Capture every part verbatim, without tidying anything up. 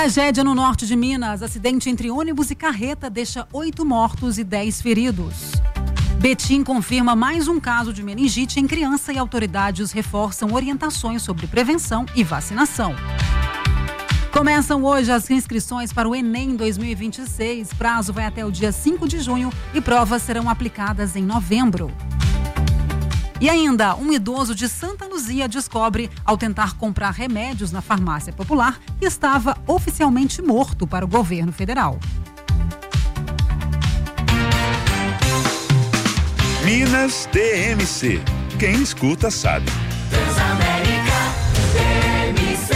Tragédia no norte de Minas. Acidente entre ônibus e carreta deixa oito mortos e dez feridos. Betim confirma mais um caso de meningite em criança e autoridades reforçam orientações sobre prevenção e vacinação. Começam hoje as inscrições para o Enem dois mil e vinte e seis. Prazo vai até o dia cinco de junho e provas serão aplicadas em novembro. E ainda, um idoso de Santa Luzia descobre, ao tentar comprar remédios na farmácia popular, que estava oficialmente morto para o governo federal. Minas D M C. Quem escuta sabe. Transamérica D M C.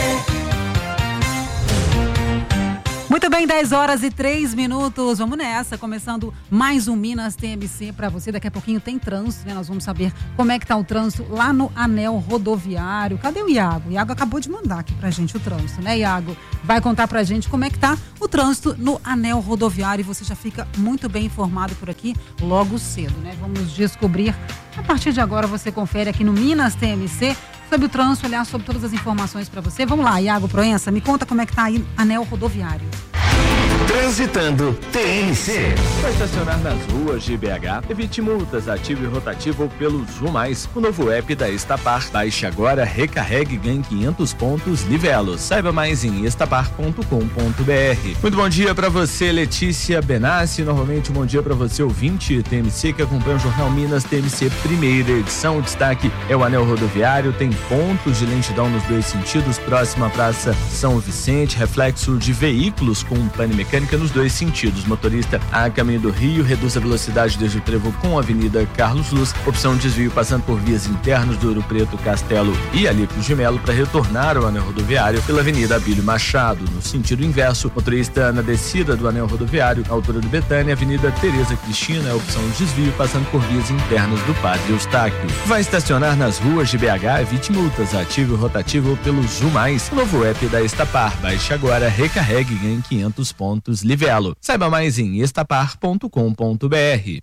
Muito bem, dez horas e três minutos. Vamos nessa, começando mais um Minas T M C para você. Daqui a pouquinho tem trânsito, né? Nós vamos saber como é que tá o trânsito lá no anel rodoviário. Cadê o Iago? O Iago acabou de mandar aqui pra gente o trânsito, né, Iago? Vai contar pra gente como é que tá o trânsito no anel rodoviário e você já fica muito bem informado por aqui logo cedo, né? Vamos descobrir. A partir de agora você confere aqui no Minas T M C sobre o trânsito, olhar sobre todas as informações para você. Vamos lá, Iago Proença, me conta como é que tá aí anel rodoviário. Transitando T M C. Para estacionar nas ruas de B H, evite multas, ative o rotativo pelo Zoom Mais, o novo app da Estapar. Baixe agora, recarregue e ganhe quinhentos pontos Livelo. Saiba mais em estapar ponto com ponto b r. Muito bom dia para você, Letícia Benassi. Novamente, um bom dia para você, ouvinte T M C, que acompanha o Jornal Minas T M C, primeira edição. O destaque é o anel rodoviário, tem pontos de lentidão nos dois sentidos, próximo à Praça São Vicente, reflexo de veículos com pane mecânica nos dois sentidos. Motorista a caminho do Rio, reduz a velocidade desde o trevo com a Avenida Carlos Luz, opção desvio passando por vias internas do Ouro Preto, Castelo e Alípios de Melo para retornar ao anel rodoviário pela Avenida Abílio Machado. No sentido inverso, motorista na descida do anel rodoviário, à altura do Betânia, Avenida Tereza Cristina, opção desvio passando por vias internas do Padre Eustáquio. Vai estacionar nas ruas de B H, evite multas, ative o rotativo pelo Zoom Mais, o novo app da Estapar. Baixe agora, recarregue e ganhe quinhentos pontos Livelo. Saiba mais em estapar ponto com ponto b r.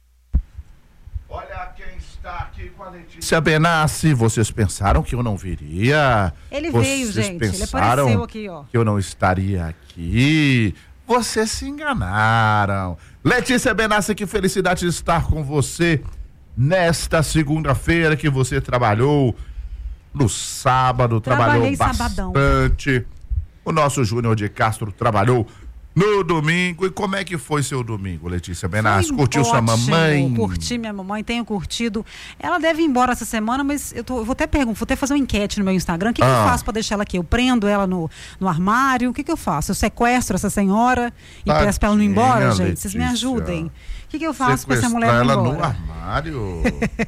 Olha quem está aqui com a Letícia Benassi. Vocês pensaram que eu não viria? Ele Vocês veio, gente. pensaram Ele apareceu aqui, ó. que eu não estaria aqui? Vocês se enganaram. Letícia Benassi, que felicidade de estar com você nesta segunda-feira que você trabalhou no sábado, Trabalhei trabalhou sabadão. bastante. O nosso Júnior de Castro trabalhou no domingo. E como é que foi seu domingo, Letícia Benassi? Foi Curtiu ótimo, sua mamãe? Curti minha mamãe, tenho curtido. Ela deve ir embora essa semana, mas eu, tô, eu vou até perguntar, vou até fazer uma enquete no meu Instagram. O que, que Ah. eu faço pra deixar ela aqui? Eu prendo ela no, no armário? O que, que eu faço? Eu sequestro essa senhora e Tadinha, peço pra ela não ir embora, gente? Vocês me Letícia. ajudem. O que, que eu faço pra essa mulher Sequestrar não ir ela embora? no armário?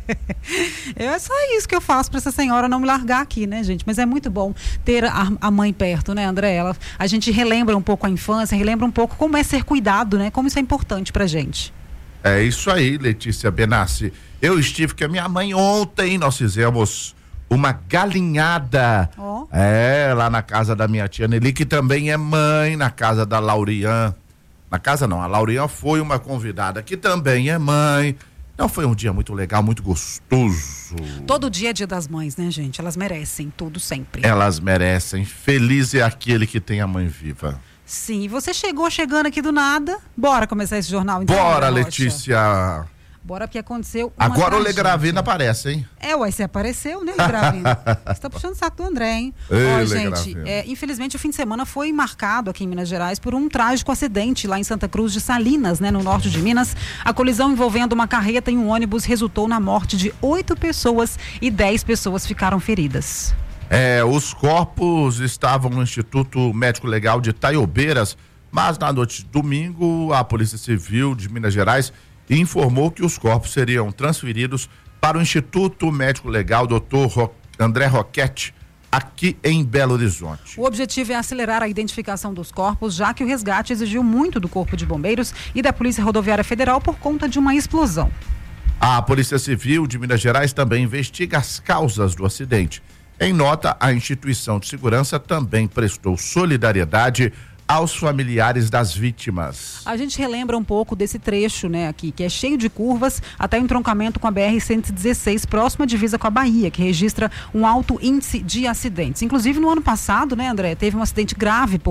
É só isso que eu faço pra essa senhora não me largar aqui, né, gente? Mas é muito bom ter a, a mãe perto, né, André? Ela, a gente relembra um pouco a infância, relembra um pouco como é ser cuidado, né? Como isso é importante pra gente. É isso aí, Letícia Benassi. Eu estive com a minha mãe ontem, nós fizemos uma galinhada. Ó. É, lá na casa da minha tia Nelly, que também é mãe, na casa da Laurian. Na casa não, a Laurian foi uma convidada que também é mãe. Então foi um dia muito legal, muito gostoso. Todo dia é dia das mães, né, gente? Elas merecem tudo sempre. Elas merecem. Feliz é aquele que tem a mãe viva. Sim, você chegou chegando aqui do nada. Bora começar esse jornal, então. Bora, Rocha? Letícia. Bora, porque aconteceu uma Agora o tragédia. Legravina aparece, hein? É, ué, você apareceu, né, Legravina? Você tá puxando o saco do André, hein? Ei, Ó, Legravina. gente, é, infelizmente o fim de semana foi marcado aqui em Minas Gerais por um trágico acidente lá em Santa Cruz de Salinas, né, no norte de Minas. A colisão envolvendo uma carreta e um ônibus resultou na morte de oito pessoas e dez pessoas ficaram feridas. É, os corpos estavam no Instituto Médico Legal de Taiobeiras, mas na noite de domingo a Polícia Civil de Minas Gerais informou que os corpos seriam transferidos para o Instituto Médico Legal doutor Ro- André Roquette, aqui em Belo Horizonte. O objetivo é acelerar a identificação dos corpos, já que o resgate exigiu muito do Corpo de Bombeiros e da Polícia Rodoviária Federal por conta de uma explosão. A Polícia Civil de Minas Gerais também investiga as causas do acidente. Em nota, a instituição de segurança também prestou solidariedade aos familiares das vítimas. A gente relembra um pouco desse trecho, né, aqui, que é cheio de curvas, até o entroncamento com a B R cento e dezesseis, próxima divisa com a Bahia, que registra um alto índice de acidentes. Inclusive, no ano passado, né, André, teve um acidente grave por lá.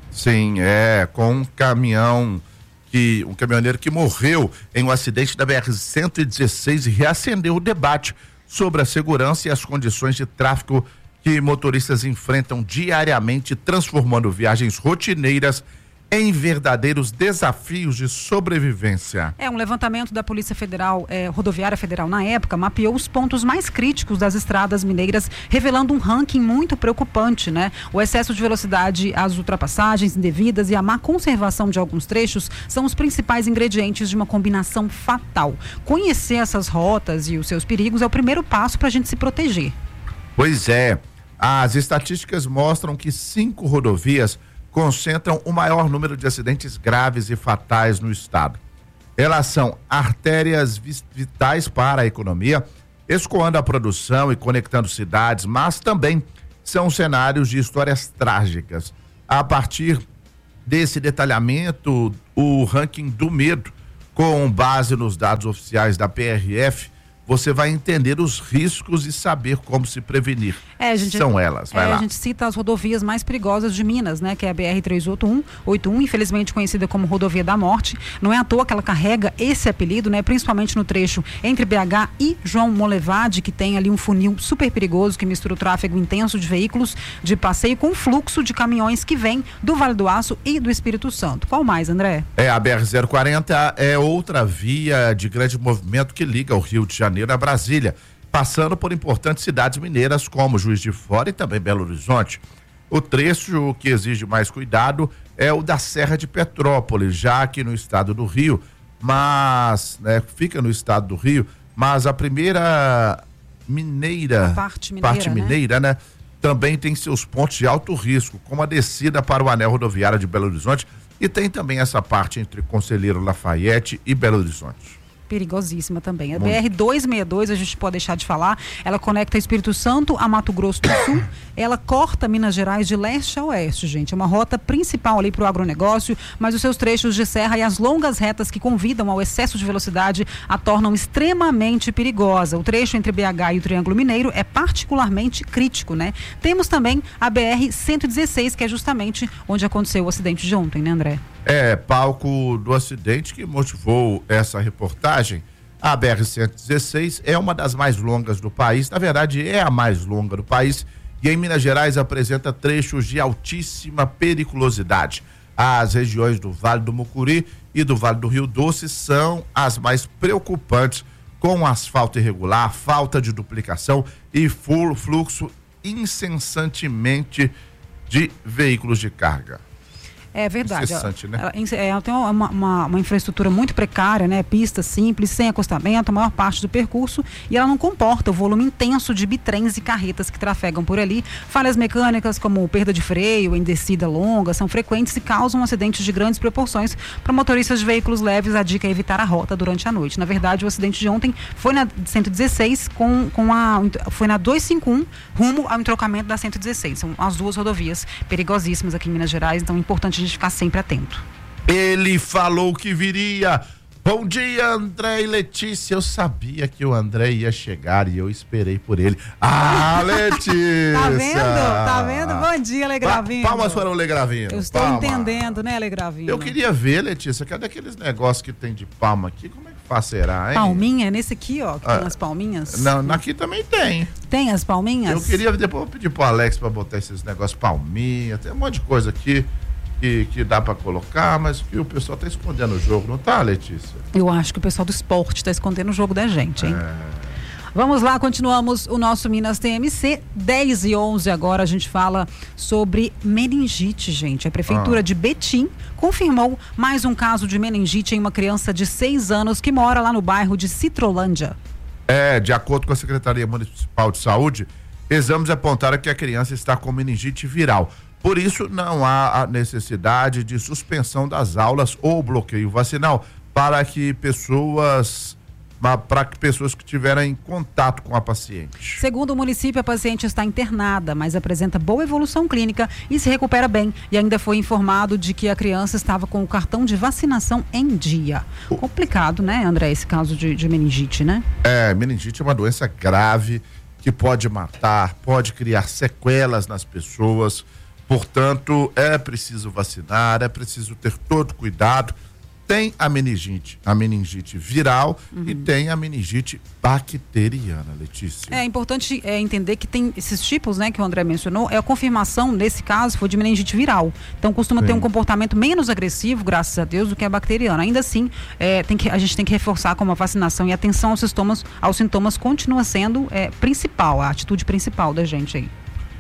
Sim, é, com um caminhão, que, um caminhoneiro que morreu em um acidente da B R cento e dezesseis e reacendeu o debate sobre a segurança e as condições de tráfego que motoristas enfrentam diariamente, transformando viagens rotineiras em verdadeiros desafios de sobrevivência. É, um levantamento da Polícia Federal, é, Rodoviária Federal, na época, mapeou os pontos mais críticos das estradas mineiras, revelando um ranking muito preocupante, né? O excesso de velocidade, as ultrapassagens indevidas e a má conservação de alguns trechos são os principais ingredientes de uma combinação fatal. Conhecer essas rotas e os seus perigos é o primeiro passo para a gente se proteger. Pois é, as estatísticas mostram que cinco rodovias concentram o maior número de acidentes graves e fatais no estado. Elas são artérias vitais para a economia, escoando a produção e conectando cidades, mas também são cenários de histórias trágicas. A partir desse detalhamento, o ranking do medo, com base nos dados oficiais da P R F, você vai entender os riscos e saber como se prevenir. É, a gente, São elas, vai é, lá. A gente cita as rodovias mais perigosas de Minas, né? Que é a B R trezentos e oitenta e um, infelizmente conhecida como Rodovia da Morte. Não é à toa que ela carrega esse apelido, né? Principalmente no trecho entre B H e João Molevade, que tem ali um funil super perigoso que mistura o tráfego intenso de veículos de passeio com o fluxo de caminhões que vem do Vale do Aço e do Espírito Santo. Qual mais, André? É, a B R zero quarenta é outra via de grande movimento que liga o Rio de Janeiro a Brasília, passando por importantes cidades mineiras como Juiz de Fora e também Belo Horizonte. O trecho que exige mais cuidado é o da Serra de Petrópolis, já que no estado do Rio, mas, né, fica no estado do Rio, mas a primeira mineira, a parte mineira, parte mineira, né? né, também tem seus pontos de alto risco, como a descida para o anel rodoviário de Belo Horizonte, e tem também essa parte entre Conselheiro Lafayette e Belo Horizonte. Perigosíssima também. A Muito. B R duzentos e sessenta e dois, a gente pode deixar de falar, ela conecta Espírito Santo a Mato Grosso do Sul, ela corta Minas Gerais de leste a oeste, gente. É uma rota principal ali para o agronegócio, mas os seus trechos de serra e as longas retas que convidam ao excesso de velocidade a tornam extremamente perigosa. O trecho entre B H e o Triângulo Mineiro é particularmente crítico, né? Temos também a B R cento e dezesseis, que é justamente onde aconteceu o acidente de ontem, né, André? É, palco do acidente que motivou essa reportagem. A B R cento e dezesseis é uma das mais longas do país, na verdade é a mais longa do país, e em Minas Gerais apresenta trechos de altíssima periculosidade. As regiões do Vale do Mucuri e do Vale do Rio Doce são as mais preocupantes, com asfalto irregular, falta de duplicação e fluxo incessantemente de veículos de carga. É verdade. Incessante, né? Ela, ela tem uma, uma, uma infraestrutura muito precária, né? Pista simples, sem acostamento, a maior parte do percurso, e ela não comporta o volume intenso de bitrens e carretas que trafegam por ali. Falhas mecânicas como perda de freio em descida longa são frequentes e causam acidentes de grandes proporções. Para motoristas de veículos leves, a dica é evitar a rota durante a noite. Na verdade, o acidente de ontem foi na cento e dezesseis com, com a foi na duzentos e cinquenta e um rumo ao entrocamento da cento e dezesseis. São as duas rodovias perigosíssimas aqui em Minas Gerais, então é importante a gente ficar sempre atento. Ele falou que viria. Bom dia, André e Letícia. Eu sabia que o André ia chegar e eu esperei por ele. Ah, Letícia! Tá vendo? Tá vendo? Bom dia, Legravino. Pa palmas para o Legravino. Eu estou palma. entendendo, né, Legravino? Eu queria ver, Letícia, cadê aqueles negócios que tem de palma aqui? Como é que faz, será, hein? Palminha, nesse aqui, ó, que ah, tem as palminhas. Não, aqui também tem. Tem as palminhas? Eu queria, depois eu pedir pro Alex para botar esses negócios palminha, tem um monte de coisa aqui. Que, que dá para colocar, mas que o pessoal tá escondendo o jogo, não tá, Letícia? Eu acho que o pessoal do esporte tá escondendo o jogo da gente, hein? É. Vamos lá, continuamos o nosso Minas T M C, dez e onze agora a gente fala sobre meningite, gente. A Prefeitura ah. de Betim confirmou mais um caso de meningite em uma criança de seis anos que mora lá no bairro de Citrolândia. É, de acordo com a Secretaria Municipal de Saúde, exames apontaram que a criança está com meningite viral. Por isso, não há a necessidade de suspensão das aulas ou bloqueio vacinal para que pessoas, para que pessoas que tiverem contato com a paciente. Segundo o município, a paciente está internada, mas apresenta boa evolução clínica e se recupera bem. E ainda foi informado de que a criança estava com o cartão de vacinação em dia. Complicado, né, André, esse caso de, de meningite, né? É, meningite é uma doença grave que pode matar, pode criar sequelas nas pessoas. Portanto, é preciso vacinar, é preciso ter todo cuidado. Tem a meningite, a meningite viral uhum. e tem a meningite bacteriana, Letícia. É importante é, entender que tem esses tipos, né, que o André mencionou, é a confirmação, nesse caso, foi de meningite viral. Então, costuma Sim. ter um comportamento menos agressivo, graças a Deus, do que a bacteriana. Ainda assim, é, tem que, a gente tem que reforçar como a vacinação e atenção aos sintomas, aos sintomas continua sendo é, principal, a atitude principal da gente aí.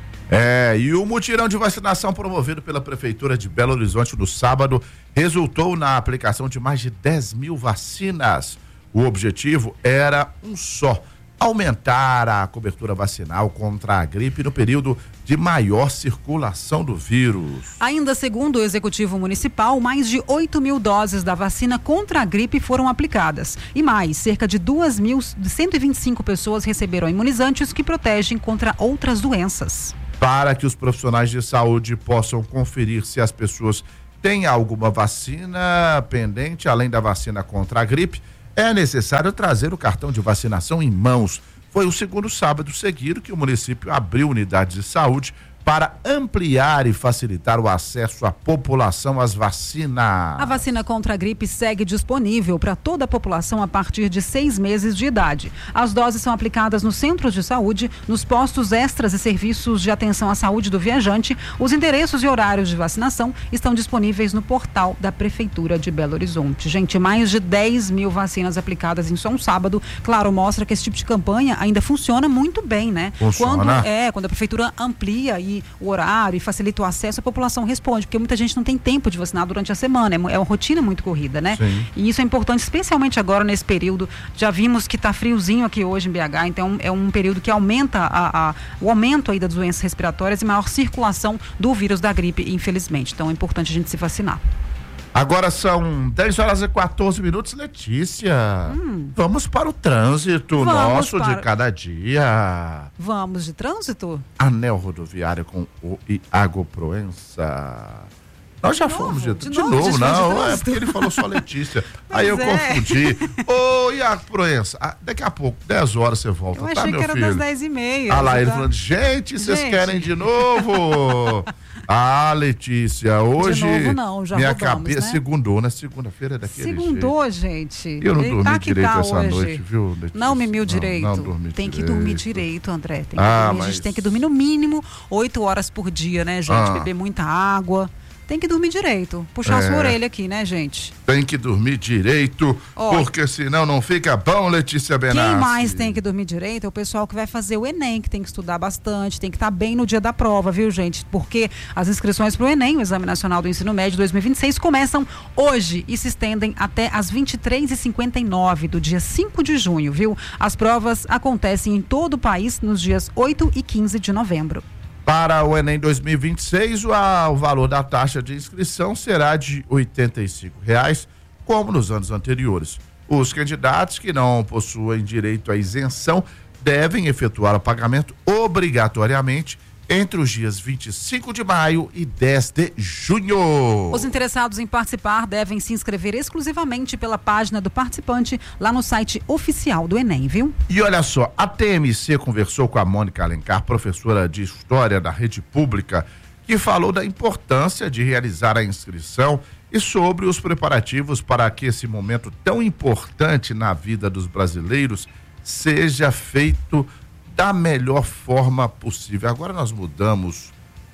É, e o mutirão de vacinação promovido pela Prefeitura de Belo Horizonte no sábado resultou na aplicação de mais de dez mil vacinas. O objetivo era um só: aumentar a cobertura vacinal contra a gripe no período de maior circulação do vírus. Ainda segundo o Executivo Municipal, mais de oito mil doses da vacina contra a gripe foram aplicadas. E mais, cerca de duas mil cento e vinte e cinco pessoas receberam imunizantes que protegem contra outras doenças. Para que os profissionais de saúde possam conferir se as pessoas têm alguma vacina pendente, além da vacina contra a gripe, é necessário trazer o cartão de vacinação em mãos. Foi o segundo sábado seguido que o município abriu unidades de saúde para ampliar e facilitar o acesso à população às vacinas. A vacina contra a gripe segue disponível para toda a população a partir de seis meses de idade. As doses são aplicadas nos centros de saúde, nos postos extras e serviços de atenção à saúde do viajante. Os endereços e horários de vacinação estão disponíveis no portal da Prefeitura de Belo Horizonte. Gente, mais de dez mil vacinas aplicadas em só um sábado. Claro, mostra que esse tipo de campanha ainda funciona muito bem, né? Funciona. Quando, é, quando a Prefeitura amplia e o horário e facilita o acesso, a população responde, porque muita gente não tem tempo de vacinar durante a semana, é, é uma rotina muito corrida, né? Sim. E isso é importante, especialmente agora nesse período. Já vimos que está friozinho aqui hoje em B H, então é um período que aumenta a, a, o aumento aí das doenças respiratórias e maior circulação do vírus da gripe, infelizmente. Então é importante a gente se vacinar. Agora são dez horas e quatorze minutos, Letícia. Hum. Vamos para o trânsito Vamos nosso para... de cada dia. Vamos de trânsito? Anel rodoviário com o Iago Proença. Nós já de fomos novo? de, de, de novo, novo, de não. de é porque ele falou só Letícia. Aí eu é. confundi. Ô, Iago Proença, ah, daqui a pouco, dez horas você volta, Eu tá, achei meu que era filho? das dez e meia. Ah lá, ele tá... falando, gente, vocês Gente. querem de novo? Ah, Letícia, hoje De novo não, já minha rodamos, cabeça né? segundou, né? Segunda-feira é daquele Segundou, jeito. gente. Eu não Ele dormi tá que direito tá essa hoje. noite, viu, Letícia? Não mimiu Não, direito. não dormi tem que direito. dormir direito, André. Tem que Ah, dormir. mas- A gente tem que dormir no mínimo oito horas por dia, né, gente? Ah. Beber muita água. Tem que dormir direito. Puxar a É. sua orelha aqui, né, gente? Tem que dormir direito, Ó. porque senão não fica bom, Letícia Benassi. Quem mais tem que dormir direito é o pessoal que vai fazer o Enem, que tem que estudar bastante, tem que estar bem no dia da prova, viu, gente? Porque as inscrições para o Enem, o Exame Nacional do Ensino Médio dois mil e vinte e seis, começam hoje e se estendem até às vinte e três e cinquenta e nove do dia cinco de junho, viu? As provas acontecem em todo o país nos dias oito e quinze de novembro. Para o Enem dois mil e vinte e seis, o, a, o valor da taxa de inscrição será de oitenta e cinco reais, como nos anos anteriores. Os candidatos que não possuem direito à isenção devem efetuar o pagamento obrigatoriamente entre os dias vinte e cinco de maio e dez de junho. Os interessados em participar devem se inscrever exclusivamente pela página do participante lá no site oficial do Enem, viu? E olha só, a T M C conversou com a Mônica Alencar, professora de História da Rede Pública, que falou da importância de realizar a inscrição e sobre os preparativos para que esse momento tão importante na vida dos brasileiros seja feito da melhor forma possível. Agora nós mudamos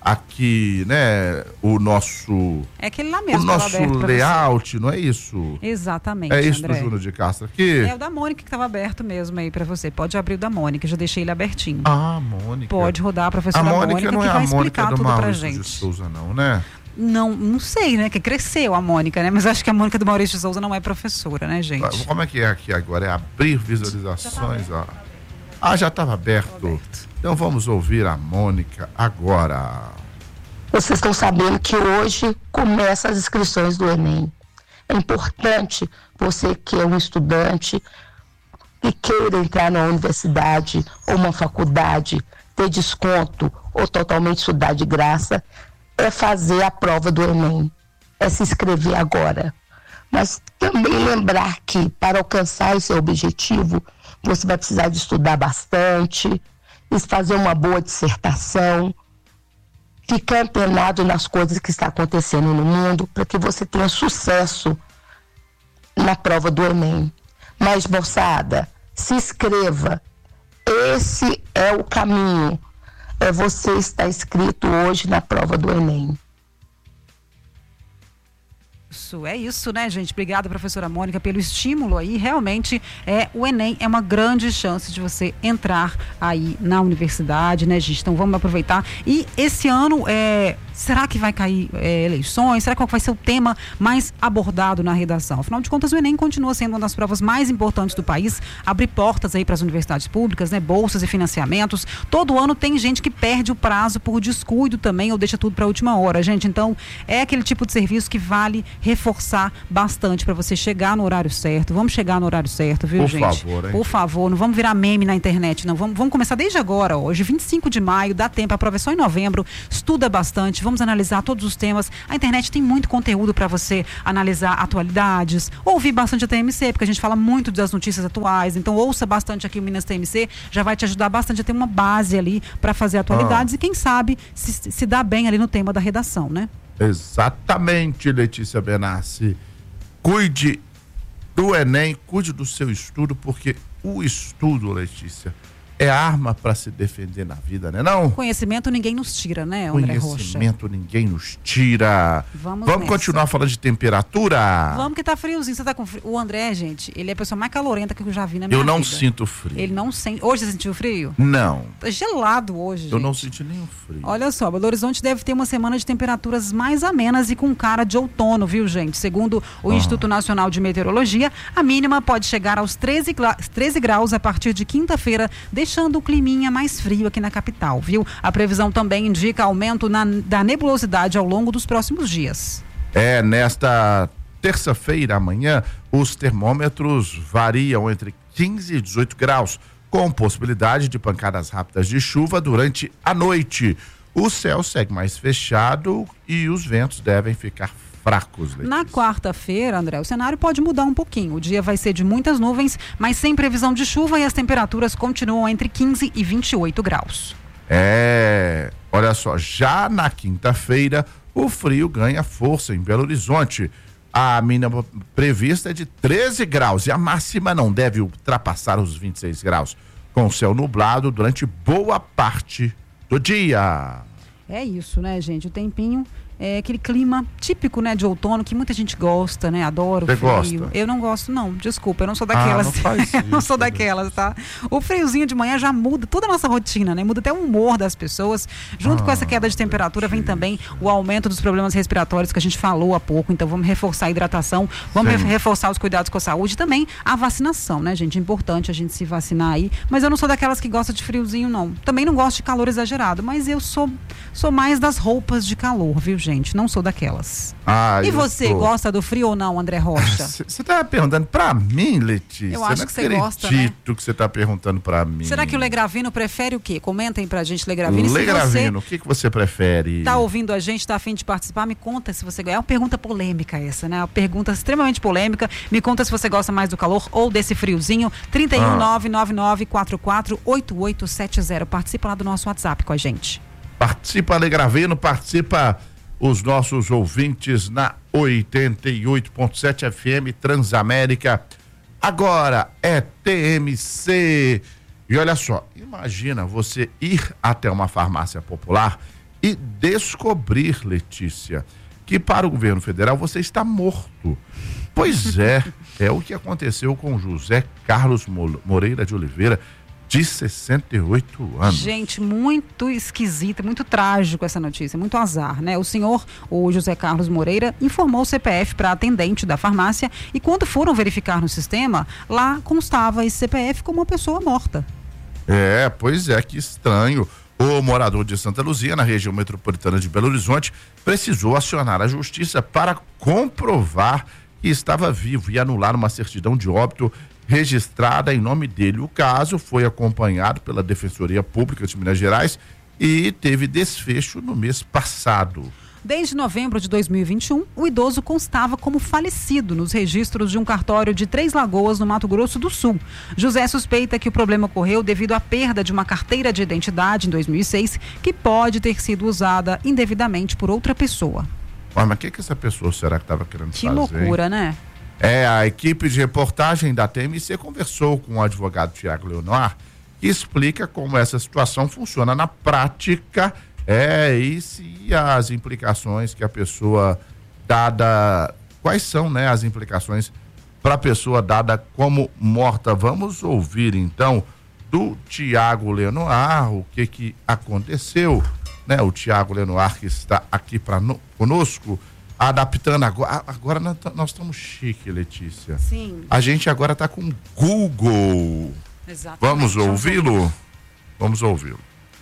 aqui, né, o nosso É aquele lá mesmo. o que tava nosso aberto pra layout, não é isso? você. Exatamente, É isso André. do Júnior de Castro aqui? É o da Mônica que estava aberto mesmo aí pra você. Pode abrir o da Mônica, já deixei ele abertinho. Ah, Mônica. Pode rodar a A professora Mônica, Mônica, não que é vai a Mônica explicar do tudo pra Maurício de gente. Souza, não, né? Não, não sei, né? Que cresceu a Mônica, né? Mas acho que a Mônica do Maurício de Souza não é professora, né, gente? Como é que é aqui agora? É abrir visualizações, ó. Ah, já estava aberto. aberto. Então vamos ouvir a Mônica agora. Vocês estão sabendo que hoje começam as inscrições do Enem. É importante você que é um estudante que queira entrar na universidade ou uma faculdade, ter desconto ou totalmente estudar de graça, é fazer a prova do Enem, é se inscrever agora. Mas também lembrar que para alcançar esse objetivo, você vai precisar de estudar bastante, fazer uma boa dissertação, Fique antenado nas coisas que estão acontecendo no mundo para que você tenha sucesso na prova do Enem. Mas, moçada, se inscreva. Esse é o caminho. É você estar inscrito hoje na prova do Enem. Isso, é isso, né, gente? Obrigada, professora Mônica, pelo estímulo aí. Realmente, é, o Enem é uma grande chance de você entrar aí na universidade, né, gente? Então, vamos aproveitar. E esse ano, é, será que vai cair é, eleições? Será que qual vai ser o tema mais abordado na redação? Afinal de contas, o Enem continua sendo uma das provas mais importantes do país. Abre portas aí para as universidades públicas, né? Bolsas e financiamentos. Todo ano tem gente que perde o prazo por descuido também ou deixa tudo para a última hora, gente. Então, é aquele tipo de serviço que vale reforçar bastante para você chegar no horário certo. Vamos chegar no horário certo, viu, Por gente? Por favor, hein? Por favor, não vamos virar meme na internet, não. Vamos, vamos começar desde agora, hoje, vinte e cinco de maio, dá tempo, a prova é só em novembro, estuda bastante, vamos analisar todos os temas. A internet tem muito conteúdo para você analisar atualidades, ouvir bastante a T M C, porque a gente fala muito das notícias atuais, então ouça bastante aqui o Minas T M C, já vai te ajudar bastante a ter uma base ali para fazer atualidades ah. e quem sabe se, se dá bem ali no tema da redação, né? Exatamente, Letícia Benassi. Cuide do Enem, cuide do seu estudo, porque o estudo, Letícia, é arma para se defender na vida, né não? Conhecimento ninguém nos tira, né, André Rocha? Conhecimento ninguém nos tira. Vamos, Vamos continuar falando de temperatura? Vamos que tá friozinho, você tá com frio. O André, gente, ele é a pessoa mais calorenta que eu já vi na minha vida. Eu não vida. sinto frio. Ele não sente. Hoje você sentiu frio? Não. Tá gelado hoje, gente. Eu não senti nenhum frio. Olha só, Belo Horizonte deve ter uma semana de temperaturas mais amenas e com cara de outono, viu, gente? Segundo o ah. Instituto Nacional de Meteorologia, a mínima pode chegar aos treze, treze graus a partir de quinta-feira, deixando o climinha mais frio aqui na capital, viu? A previsão também indica aumento na, da nebulosidade ao longo dos próximos dias. É, nesta terça-feira, amanhã, os termômetros variam entre quinze e dezoito graus, com possibilidade de pancadas rápidas de chuva durante a noite. O céu segue mais fechado e os ventos devem ficar fracos. Letícia. Na quarta-feira, André, o cenário pode mudar um pouquinho. O dia vai ser de muitas nuvens, mas sem previsão de chuva e as temperaturas continuam entre quinze e vinte e oito graus. É, olha só, já na quinta-feira o frio ganha força em Belo Horizonte. A mínima prevista é de treze graus e a máxima não deve ultrapassar os vinte e seis graus, com o céu nublado durante boa parte do dia. É isso, né, gente? O tempinho é aquele clima típico, né, de outono, que muita gente gosta, né? Adora o Você frio. Gosta? Eu não gosto, não. Desculpa, eu não sou daquelas. Ah, não faz isso, eu não sou daquelas, tá? O friozinho de manhã já muda toda a nossa rotina, né? Muda até o humor das pessoas. Junto ah, com essa queda de temperatura vem também o aumento dos problemas respiratórios que a gente falou há pouco. Então vamos reforçar a hidratação, vamos re- reforçar os cuidados com a saúde e também a vacinação, né, gente? É importante a gente se vacinar aí. Mas eu não sou daquelas que gosta de friozinho, não. Também não gosto de calor exagerado, mas eu sou, sou mais das roupas de calor, viu, gente? Não sou daquelas. Ah, e você, tô... gosta do frio ou não, André Rocha? Você tá perguntando pra mim, Letícia? Eu acho não que você gosta, né? acredito que você tá perguntando pra mim. Será que o Legravino prefere o quê? Comentem pra gente, Legravino. Legravino, o que que você prefere? Tá ouvindo a gente, tá a fim de participar? Me conta se você... É uma pergunta polêmica essa, né? Uma pergunta extremamente polêmica. Me conta se você gosta mais do calor ou desse friozinho. trinta e um, nove nove nove, quatro quatro oito oito sete zero. Participa lá do nosso WhatsApp com a gente. Participa, Legravino, participa os nossos ouvintes na oitenta e oito ponto sete F M Transamérica. Agora é T M C. E olha só, imagina você ir até uma farmácia popular e descobrir, Letícia, que para o governo federal você está morto. Pois é, é o que aconteceu com José Carlos Moreira de Oliveira, de sessenta e oito anos. Gente, muito esquisita, muito trágico essa notícia, muito azar, né? O senhor, o José Carlos Moreira, informou o C P F para a atendente da farmácia e quando foram verificar no sistema, lá constava esse C P F como uma pessoa morta. É, pois é, que estranho. O morador de Santa Luzia, na região metropolitana de Belo Horizonte, precisou acionar a justiça para comprovar que estava vivo e anular uma certidão de óbito registrada em nome dele. O caso foi acompanhado pela Defensoria Pública de Minas Gerais e teve desfecho no mês passado. Desde novembro de dois mil e vinte e um, o idoso constava como falecido nos registros de um cartório de Três Lagoas, no Mato Grosso do Sul. José suspeita que o problema ocorreu devido à perda de uma carteira de identidade em dois mil e seis, que pode ter sido usada indevidamente por outra pessoa. Mas o que, que essa pessoa será que estava querendo que fazer? Que loucura, hein? né? É, a equipe de reportagem da T M C conversou com o advogado Tiago Leonor, que explica como essa situação funciona na prática, é, e se as implicações que a pessoa dada, quais são, né, as implicações para a pessoa dada como morta. Vamos ouvir então do Tiago Leonor o que que aconteceu, né? O Tiago Leonor que está aqui para no, conosco, adaptando agora. Agora nós, nós estamos chique, Letícia. Sim. A gente agora está com Google. Exatamente. Vamos ouvi-lo? Vamos ouvi-lo.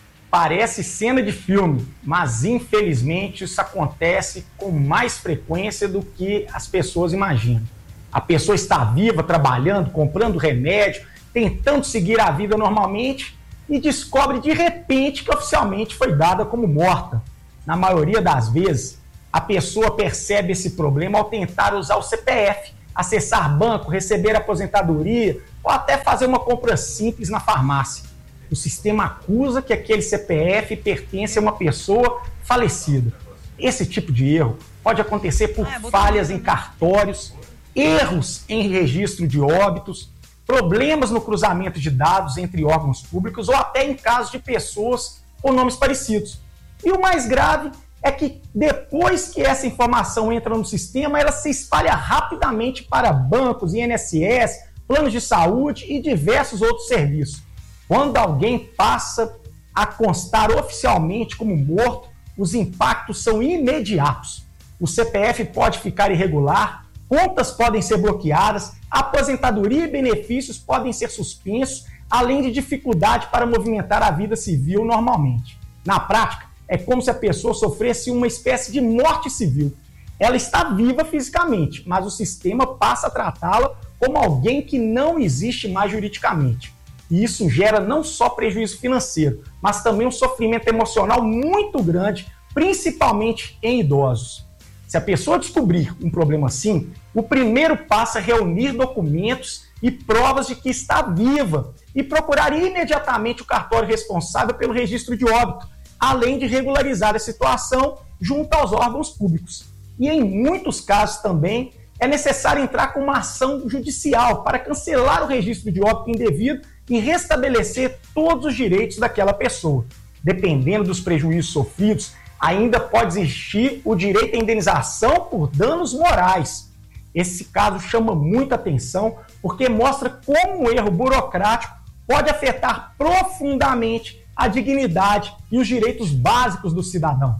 Parece cena de filme, mas infelizmente isso acontece com mais frequência do que as pessoas imaginam. A pessoa está viva, trabalhando, comprando remédio, tentando seguir a vida normalmente e descobre de repente que oficialmente foi dada como morta. Na maioria das vezes, a pessoa percebe esse problema ao tentar usar o C P F, acessar banco, receber aposentadoria ou até fazer uma compra simples na farmácia. O sistema acusa que aquele C P F pertence a uma pessoa falecida. Esse tipo de erro pode acontecer por é, falhas em cartórios, erros em registro de óbitos, problemas no cruzamento de dados entre órgãos públicos ou até em casos de pessoas com nomes parecidos. E o mais grave é que depois que essa informação entra no sistema, ela se espalha rapidamente para bancos, I N S S, planos de saúde e diversos outros serviços. Quando alguém passa a constar oficialmente como morto, os impactos são imediatos. O C P F pode ficar irregular, contas podem ser bloqueadas, aposentadoria e benefícios podem ser suspensos, além de dificuldade para movimentar a vida civil normalmente. Na prática, é como se a pessoa sofresse uma espécie de morte civil. Ela está viva fisicamente, mas o sistema passa a tratá-la como alguém que não existe mais juridicamente. E isso gera não só prejuízo financeiro, mas também um sofrimento emocional muito grande, principalmente em idosos. Se a pessoa descobrir um problema assim, o primeiro passo é reunir documentos e provas de que está viva e procurar imediatamente o cartório responsável pelo registro de óbito, além de regularizar a situação junto aos órgãos públicos. E em muitos casos também é necessário entrar com uma ação judicial para cancelar o registro de óbito indevido e restabelecer todos os direitos daquela pessoa. Dependendo dos prejuízos sofridos, ainda pode existir o direito à indenização por danos morais. Esse caso chama muita atenção porque mostra como o erro burocrático pode afetar profundamente a dignidade e os direitos básicos do cidadão.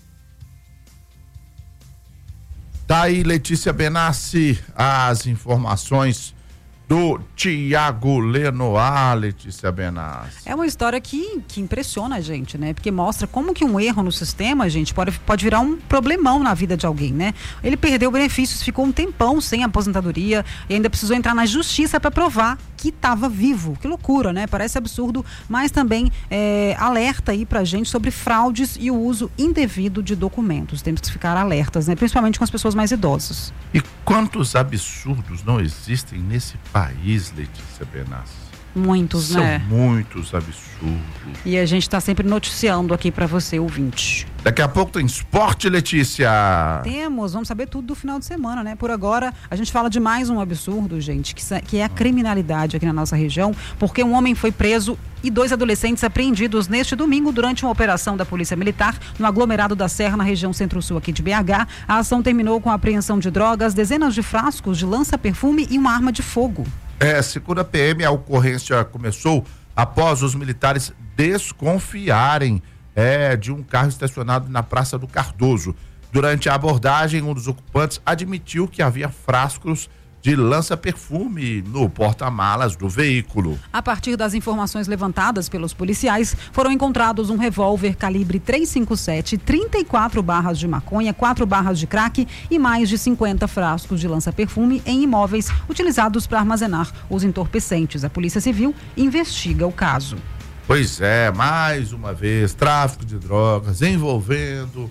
Tá aí, Letícia Benassi, as informações do Tiago Leonor, Letícia Benassi. É uma história que, que impressiona a gente, né? Porque mostra como que um erro no sistema, gente, pode, pode virar um problemão na vida de alguém, né? Ele perdeu benefícios, ficou um tempão sem aposentadoria e ainda precisou entrar na justiça para provar que estava vivo. Que loucura, né? Parece absurdo, mas também é, alerta aí pra gente sobre fraudes e o uso indevido de documentos. Temos que ficar alertas, né? Principalmente com as pessoas mais idosas. E quantos absurdos não existem nesse país, Letícia Benassi? Muitos, São né? muitos absurdos. E a gente está sempre noticiando aqui para você, ouvinte. Daqui a pouco tem esporte, Letícia. Temos, vamos saber tudo do final de semana, né? Por agora, a gente fala de mais um absurdo, gente, que, que é a criminalidade aqui na nossa região, porque um homem foi preso e dois adolescentes apreendidos neste domingo durante uma operação da Polícia Militar no aglomerado da Serra, na região centro-sul aqui de B H. A ação terminou com a apreensão de drogas, dezenas de frascos de lança-perfume e uma arma de fogo. É, segundo a P M, a ocorrência começou após os militares desconfiarem é, de um carro estacionado na Praça do Cardoso. Durante a abordagem, um dos ocupantes admitiu que havia frascos de lança-perfume no porta-malas do veículo. A partir das informações levantadas pelos policiais, foram encontrados um revólver calibre trezentos e cinquenta e sete, trinta e quatro barras de maconha, quatro barras de crack e mais de cinquenta frascos de lança-perfume em imóveis utilizados para armazenar os entorpecentes. A Polícia Civil investiga o caso. Pois é, mais uma vez, tráfico de drogas envolvendo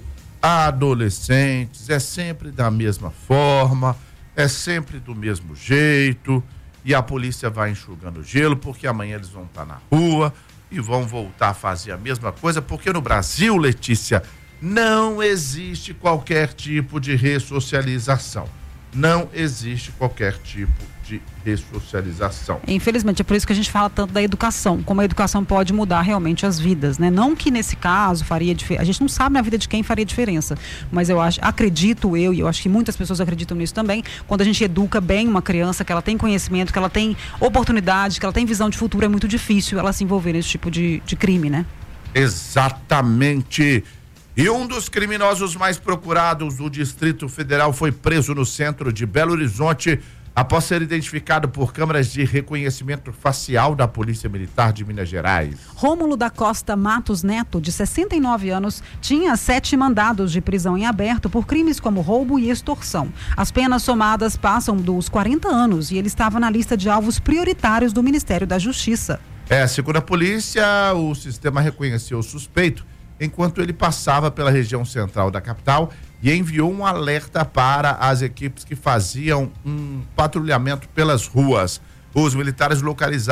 adolescentes, é sempre da mesma forma, é sempre do mesmo jeito, e a polícia vai enxugando gelo, porque amanhã eles vão estar na rua e vão voltar a fazer a mesma coisa, porque no Brasil, Letícia, não existe qualquer tipo de ressocialização. Não existe qualquer tipo de ressocialização. Infelizmente, é por isso que a gente fala tanto da educação, como a educação pode mudar realmente as vidas, né? Não que nesse caso faria diferença, a gente não sabe na vida de quem faria diferença, mas eu acho, acredito eu, e eu acho que muitas pessoas acreditam nisso também, quando a gente educa bem uma criança, que ela tem conhecimento, que ela tem oportunidade, que ela tem visão de futuro, é muito difícil ela se envolver nesse tipo de, de crime, né? Exatamente. E um dos criminosos mais procurados do Distrito Federal foi preso no centro de Belo Horizonte após ser identificado por câmeras de reconhecimento facial da Polícia Militar de Minas Gerais. Rômulo da Costa Matos Neto, de sessenta e nove anos, tinha sete mandados de prisão em aberto por crimes como roubo e extorsão. As penas somadas passam dos quarenta anos e ele estava na lista de alvos prioritários do Ministério da Justiça. É, segundo a polícia, o sistema reconheceu o suspeito enquanto ele passava pela região central da capital e enviou um alerta para as equipes que faziam um patrulhamento pelas ruas. Os militares localizaram